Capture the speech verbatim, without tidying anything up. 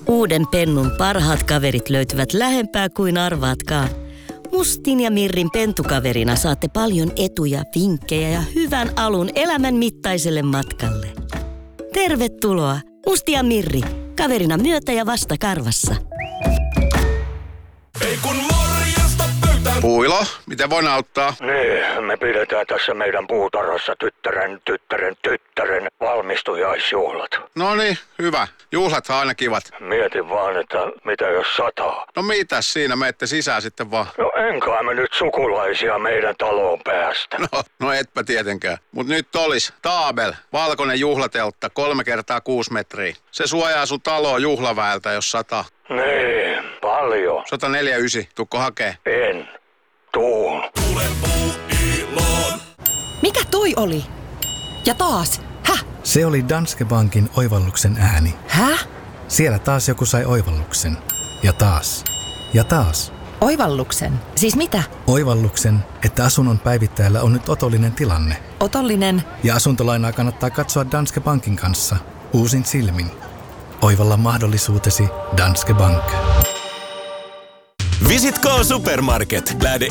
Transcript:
Uuden Pennun parhaat kaverit löytyvät lähempää kuin arvaatkaan. Mustin ja Mirrin pentukaverina saatte paljon etuja, vinkkejä ja hyvän alun elämän mittaiselle matkalle. Tervetuloa, Musti ja Mirri, kaverina myötä ja vastakarvassa. Ei kun morjesta pöytään. Puilo, miten voin auttaa? Niin, me pidetään tässä meidän puutarhassa tyttären, tyttären, tyttären valmistujaisjuhlat. No niin, hyvä. Juhlat on aina kivat. Mietin vaan, että mitä jos sataa. No mitäs siinä, menette sisään sitten vaan. No enkä me nyt sukulaisia meidän taloon päästä. No, no etpä tietenkään. Mut nyt olis Taabel, valkoinen juhlateltta, kolme kertaa kuusi metriä. Se suojaa sun taloa juhlaväeltä, jos sataa. Niin, paljon. sata neljäkymmentäyhdeksän, tukko hakee. En. Tuun. Tule Puuiloon. Mikä toi oli? Ja taas. Häh? Se oli Danske Bankin oivalluksen ääni. Häh? Siellä taas joku sai oivalluksen. Ja taas. Ja taas. Oivalluksen? Siis mitä? Oivalluksen, että asunnon päivittäjällä on nyt otollinen tilanne. Otollinen. Ja asuntolainaa kannattaa katsoa Danske Bankin kanssa. Uusin silmin. Oivalla mahdollisuutesi Danske Bank. Visit K Supermarket. Lähde